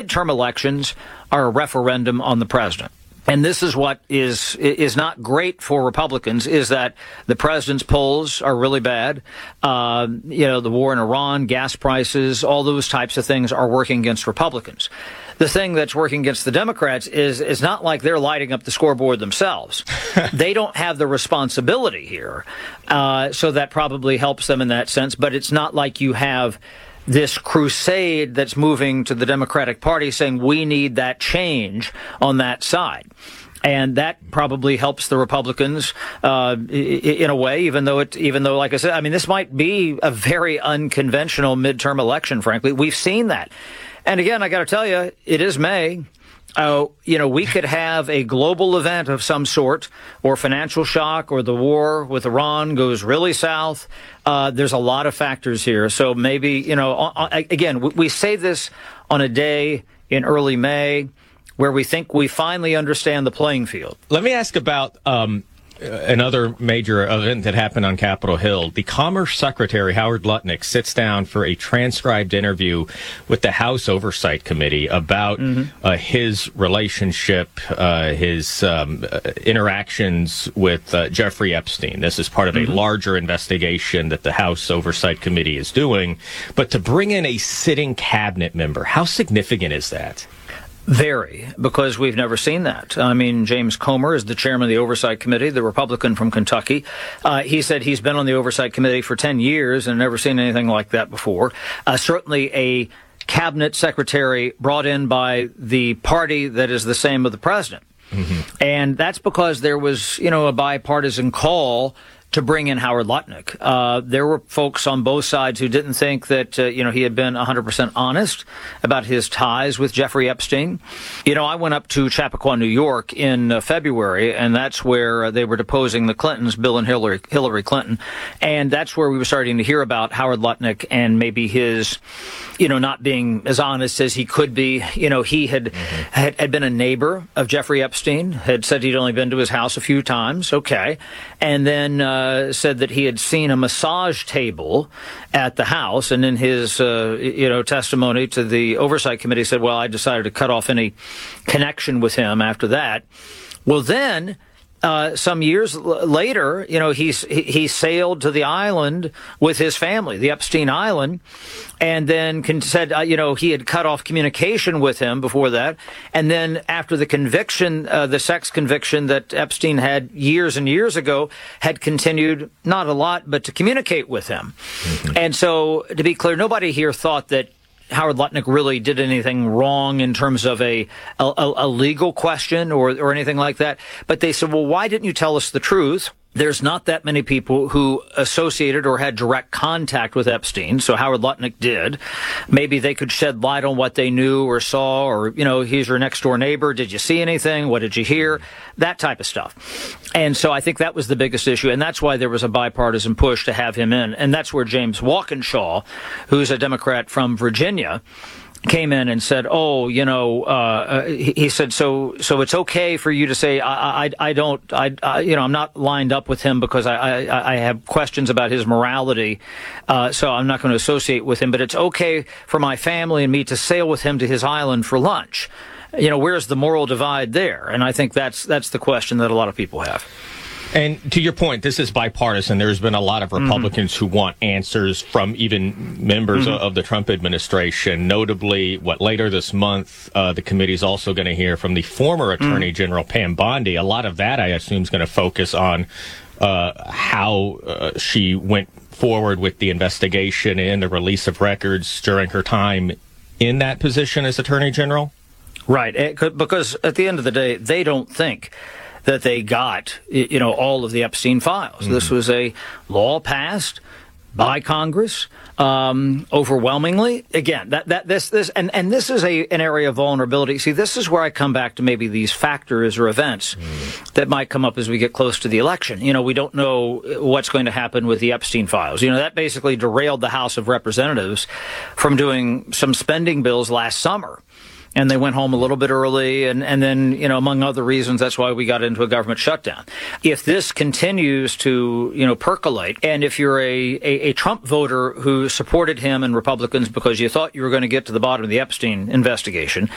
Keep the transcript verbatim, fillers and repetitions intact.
midterm elections are a referendum on the president. And this is what is is not great for Republicans, is that the president's polls are really bad. Uh, you know, the war in Iran, gas prices, all those types of things are working against Republicans. The thing that's working against the Democrats is is not like they're lighting up the scoreboard themselves. They don't have the responsibility here. Uh, so that probably helps them in that sense. But it's not like you have this crusade that's moving to the Democratic Party saying we need that change on that side. And that probably helps the Republicans uh, in a way, even though it, even though, like I said, I mean, this might be a very unconventional midterm election, frankly. We've seen that. And again, I got to tell you, it is May. Uh, you know, we could have a global event of some sort, or financial shock, or the war with Iran goes really south. Uh, there's a lot of factors here. So maybe, you know, again, we say this on a day in early May where we think we finally understand the playing field. Let me ask about um, another major event that happened on Capitol Hill. The Commerce Secretary, Howard Lutnick, sits down for a transcribed interview with the House Oversight Committee about mm-hmm. uh, his relationship, uh, his um, interactions with uh, Jeffrey Epstein. This is part of mm-hmm. a larger investigation that the House Oversight Committee is doing. But to bring in a sitting cabinet member, how significant is that? Very, because we've never seen that. I mean, James Comer is the chairman of the Oversight Committee, the Republican from Kentucky. Uh, he said he's been on the Oversight Committee for ten years and never seen anything like that before. Uh, certainly a cabinet secretary brought in by the party that is the same of the president. Mm-hmm. And that's because there was, you know, a bipartisan call to bring in Howard Lutnick. Uh, there were folks on both sides who didn't think that, uh, you know, he had been one hundred percent honest about his ties with Jeffrey Epstein. You know, I went up to Chappaqua, New York in uh, February, and that's where uh, they were deposing the Clintons, Bill and Hillary, Hillary Clinton. And that's where we were starting to hear about Howard Lutnick and maybe his, you know, not being as honest as he could be. You know, he had, mm-hmm. had, had been a neighbor of Jeffrey Epstein, had said he'd only been to his house a few times. Okay. And then, uh, Uh, said that he had seen a massage table at the house, and in his uh, you know testimony to the Oversight Committee said, well, I decided to cut off any connection with him after that. Well, then Uh, some years l- later, you know, he's, he, he sailed to the island with his family, the Epstein Island, and then con- said, uh, you know, he had cut off communication with him before that. And then after the conviction, uh, the sex conviction that Epstein had years and years ago, had continued, not a lot, but to communicate with him. Mm-hmm. And so, to be clear, nobody here thought that Howard Lutnick really did anything wrong in terms of a, a, a legal question or, or anything like that. But they said, well, why didn't you tell us the truth? There's not that many people who associated or had direct contact with Epstein, so Howard Lutnick did. Maybe they could shed light on what they knew or saw, or, you know, he's your next-door neighbor. Did you see anything? What did you hear? That type of stuff. And so I think that was the biggest issue, and that's why there was a bipartisan push to have him in. And that's where James Walkinshaw, who's a Democrat from Virginia, came in and said, oh, you know, uh, he, he said, so so it's okay for you to say, I, I, I don't, I, I, you know, I'm not lined up with him because I, I, I have questions about his morality, uh, so I'm not going to associate with him, but it's okay for my family and me to sail with him to his island for lunch. You know, where's the moral divide there? And I think that's that's the question that a lot of people have. And to your point, this is bipartisan. There's been a lot of Republicans mm-hmm. who want answers from even members mm-hmm. of the Trump administration. Notably, what later this month, uh, the committee is also going to hear from the former Attorney mm-hmm. General Pam Bondi. A lot of that, I assume, is going to focus on uh, how uh, she went forward with the investigation and the release of records during her time in that position as Attorney General. Right, because at the end of the day, they don't think that they got, you know, all of the Epstein files. Mm-hmm. This was a law passed by Congress, um, overwhelmingly. Again, that that this this and, and this is a an area of vulnerability. See, this is where I come back to maybe these factors or events mm. that might come up as we get close to the election. You know, we don't know what's going to happen with the Epstein files. You know, that basically derailed the House of Representatives from doing some spending bills last summer. And they went home a little bit early, and, and then, you know, among other reasons, that's why we got into a government shutdown. If this continues to, you know, percolate, and if you're a, a, a Trump voter who supported him and Republicans because you thought you were going to get to the bottom of the Epstein investigation,